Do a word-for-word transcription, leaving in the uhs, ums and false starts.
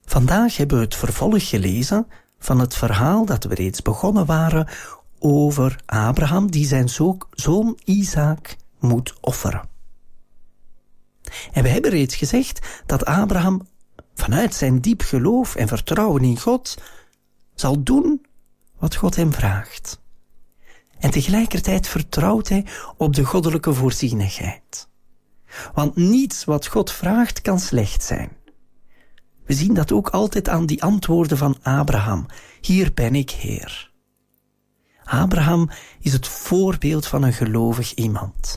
Vandaag hebben we het vervolg gelezen van het verhaal dat we reeds begonnen waren over Abraham die zijn zoon Isaac moet offeren. En we hebben reeds gezegd dat Abraham vanuit zijn diep geloof en vertrouwen in God zal doen wat God hem vraagt. En tegelijkertijd vertrouwt hij op de goddelijke voorzienigheid. Want niets wat God vraagt kan slecht zijn. We zien dat ook altijd aan die antwoorden van Abraham. Hier ben ik, Heer. Abraham is het voorbeeld van een gelovig iemand.